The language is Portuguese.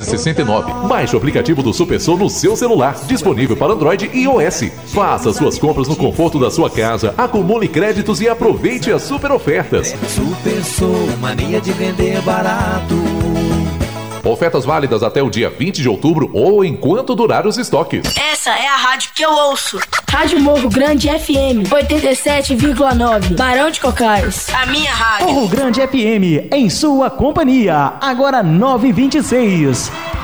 69. Baixe o aplicativo do Supersol no seu celular, disponível para Android e iOS. Faça suas compras no conforto da sua casa, acumule créditos e aproveite as super ofertas. Supersol, mania de vender barato. Ofertas válidas até o dia 20 de outubro ou enquanto durar os estoques. Essa é a rádio que eu ouço. Rádio Morro Grande FM 87,9, Barão de Cocais. A minha rádio. Morro Grande FM, em sua companhia. Agora 9h26.